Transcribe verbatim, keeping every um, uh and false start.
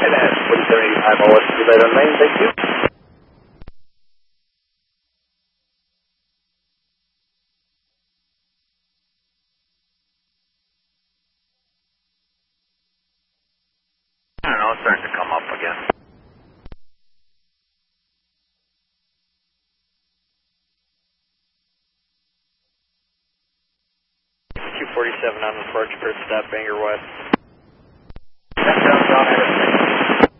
And that's forty-seven eighty-five, all west to right on main, thank you. I don't know, it's starting to come up again. two forty-seven on approach, first stop, Bangor West. Step down, John Anderson.